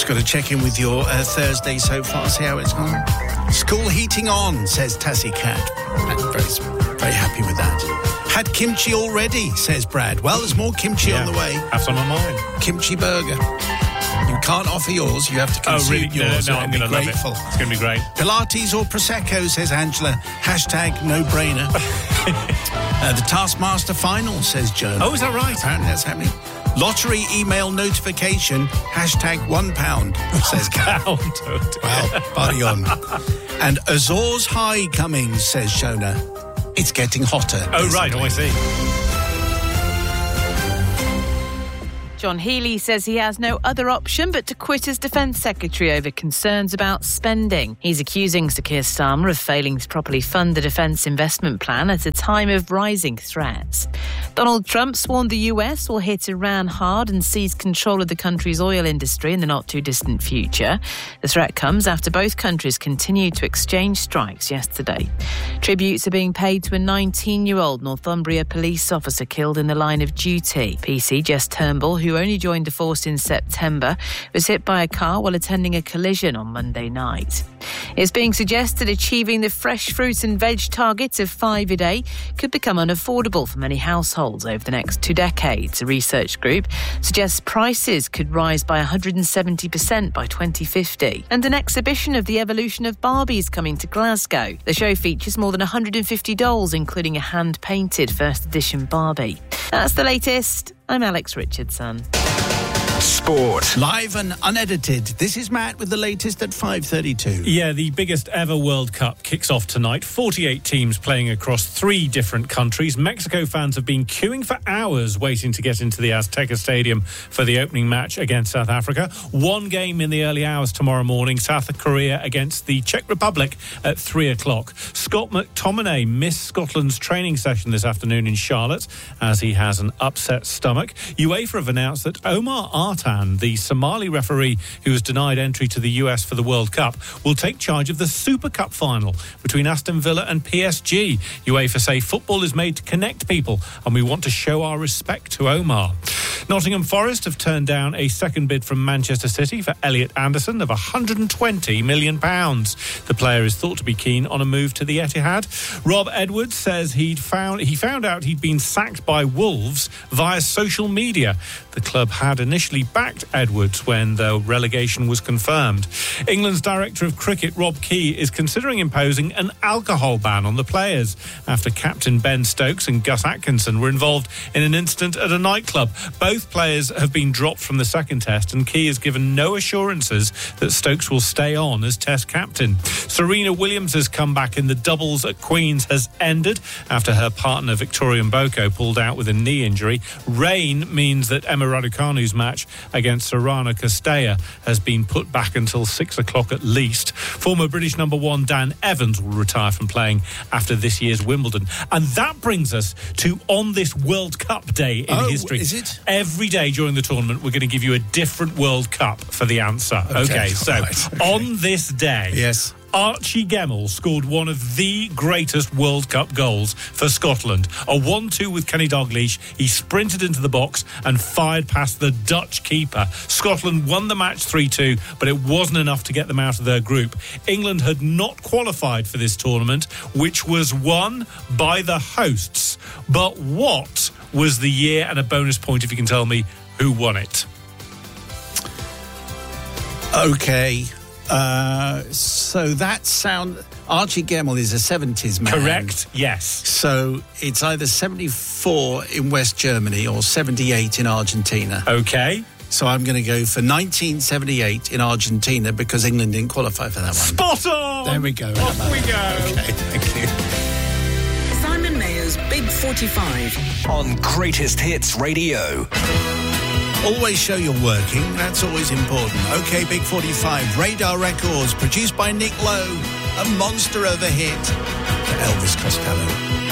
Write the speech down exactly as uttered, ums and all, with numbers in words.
Just got to check in with your uh, Thursday so far, see how it's gone. School heating on, says Tassie Cat. I'm very, very happy with that. Had kimchi already, says Brad. Well, there's more kimchi yeah, on the way. Have some on mine. Kimchi burger. You can't offer yours, you have to consume oh, really? yours. No, no, I'm going to love it. It's going to be great. Pilates or Prosecco, says Angela. Hashtag no-brainer. uh, the Taskmaster final, says Joan. Oh, is that right? Apparently that's happening. Lottery email notification, hashtag one pound, says Kat. Pound. Well, party on. And Azores High coming, says Shona. It's getting hotter. Oh, basically. Right, oh, I see. John Healey says he has no other option but to quit as Defence Secretary over concerns about spending. He's accusing Sir Keir Starmer of failing to properly fund the Defence Investment Plan at a time of rising threats. Donald Trump's warned the U S will hit Iran hard and seize control of the country's oil industry in the not-too-distant future. The threat comes after both countries continued to exchange strikes yesterday. Tributes are being paid to a nineteen-year-old Northumbria police officer killed in the line of duty. P C Jess Turnbull, who only joined the force in September, was hit by a car while attending a collision on Monday night. It's being suggested achieving the fresh fruit and veg target of five a day could become unaffordable for many households over the next two decades. A research group suggests prices could rise by one hundred seventy percent by twenty fifty. And an exhibition of the evolution of Barbie is coming to Glasgow. The show features more than one hundred fifty dolls, including a hand-painted first edition Barbie. That's the latest. I'm Alex Richardson. Sport. Live and unedited. This is Matt with the latest at five thirty-two. Yeah, the biggest ever World Cup kicks off tonight. forty-eight teams playing across three different countries. Mexico fans have been queuing for hours waiting to get into the Azteca Stadium for the opening match against South Africa. One game in the early hours tomorrow morning. South Korea against the Czech Republic at three o'clock. Scott McTominay missed Scotland's training session this afternoon in Charlotte as he has an upset stomach. UEFA have announced that Omar Artan, the Somali referee who was denied entry to the U S for the World Cup, will take charge of the Super Cup final between Aston Villa and P S G. UEFA say football is made to connect people and we want to show our respect to Omar. Nottingham Forest have turned down a second bid from Manchester City for Elliot Anderson of one hundred twenty million pounds. The player is thought to be keen on a move to the Etihad. Rob Edwards says he'd found he found out he'd been sacked by Wolves via social media. The club had initially backed Edwards when the relegation was confirmed. England's Director of Cricket, Rob Key, is considering imposing an alcohol ban on the players after captain Ben Stokes and Gus Atkinson were involved in an incident at a nightclub. Both players have been dropped from the second test, and Key has given no assurances that Stokes will stay on as test captain. Serena Williams' comeback in the doubles at Queen's has ended after her partner Victoria Mboko pulled out with a knee injury. Rain means that Emma Raducanu's match against Sorana Castella has been put back until six o'clock at least. Former British number one Dan Evans will retire from playing after this year's Wimbledon. And that brings us to on this World Cup day in oh, history. Is it? Every day during the tournament, we're going to give you a different World Cup for the answer. Okay, okay so right, okay. On this day... Yes. Archie Gemmill scored one of the greatest World Cup goals for Scotland. A one two with Kenny Dalglish. He sprinted into the box and fired past the Dutch keeper. Scotland won the match three two, but it wasn't enough to get them out of their group. England had not qualified for this tournament, which was won by the hosts. But what was the year, and a bonus point if you can tell me who won it? Okay. Uh, so that sound... Archie Gemmill is a seventies man. Correct, yes. So it's either seventy-four in West Germany or seventy-eight in Argentina. Okay. So I'm going to go for nineteen seventy-eight in Argentina because England didn't qualify for that one. Spot on! There we go. Off we go. Okay, thank you. Simon Mayer's Big forty-five on Greatest Hits Radio. Always show you're working. That's always important. OK, Big forty-five, Radar Records, produced by Nick Lowe. A monster of a hit for Elvis Costello.